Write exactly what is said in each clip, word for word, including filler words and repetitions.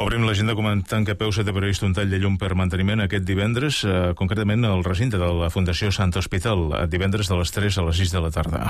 Obrim l'agenda comentant que Peusa té previst un tall de llum per manteniment aquest divendres, eh, concretament al recinte de la Fundació Sant Hospital, divendres de les tres a les sis de la tarda.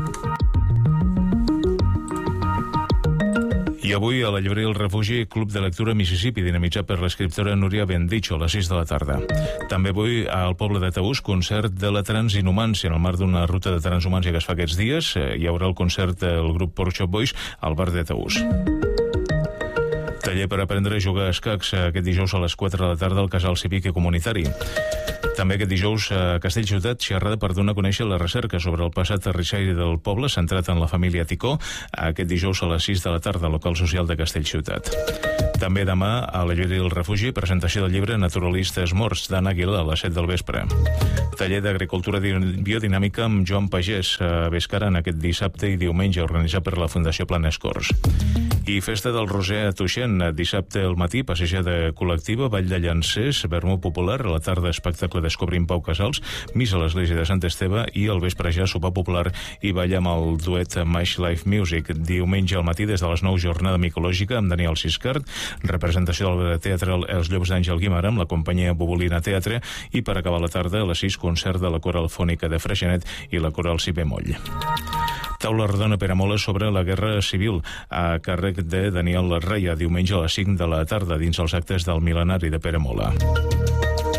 I avui a la llibreria El Refugi, Club de Lectura Mississippi, dinamitzat per l'escriptora Núria Bendicho, a les sis de la tarda. També avui al poble de Taús, concert de la transinhumància. En el marc d'una ruta de transhumància que es fa aquests dies, eh, hi haurà el concert del grup Pork Chop Boys al bar de Taús. Taller per aprendre a jugar a escacs aquest dijous a les quatre de la tarda al Casal Cívic i Comunitari. També aquest dijous a Castellciutat, xerrada per donar a conèixer la recerca sobre el passat terrissaire del poble, centrat en la família Ticó, aquest dijous a les sis de la tarda al local social de Castellciutat. També demà a la llibreria El Refugi, presentació del llibre Naturalistes morts, d'Anna Aguilar, a les set del vespre. Taller d'agricultura biodinàmica amb Joan Pagès, a Bescara, en aquest dissabte i diumenge, organitzat per la Fundació Planes Corts. I festa del Roser a Tuixén, dissabte al matí, passejada col·lectiva, ball de llancers, vermut popular, a la tarda espectacle Descobrint Pau Casals, missa a l'església de Sant Esteve i al vespre ja sopar popular i ball amb el duet Mash Life Music. Diumenge al matí, des de les nou, jornada micològica amb Daniel Siscart, representació del teatre Els Llops d'Àngel Guimarà amb la companyia Bobolina Teatre i per acabar la tarda a les sis, concert de la Coral Fònica de Freixenet i la Coral Si Bemoll. Taula redona Peramola sobre la Guerra Civil a càrrec de Daniel Reia, diumenge a les cinc de la tarda dins els actes del mil·lenari de Peramola.